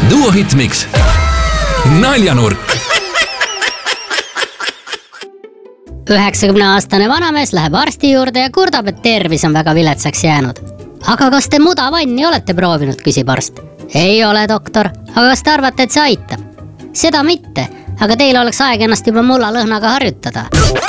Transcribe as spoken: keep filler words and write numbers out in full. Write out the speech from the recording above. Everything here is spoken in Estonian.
Duo Hitmix. Naljanurk. üheksakümne aastane vanamees läheb arsti juurde ja kurdab, et tervis on väga viletsaks jäänud. Aga kas te mudavanni olete proovinud, küsib arst. Ei ole, doktor, aga kas te arvate, et see aitab? Seda mitte, aga teil oleks aeg ennast juba mullalõhnaga harjutada.